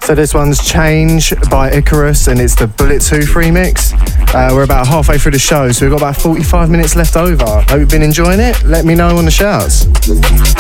So this one's Change by Icarus, and it's the Bullet Tooth remix. We're about halfway through the show, so we've got about 45 minutes left over. Hope you've been enjoying it. Let me know on the shouts.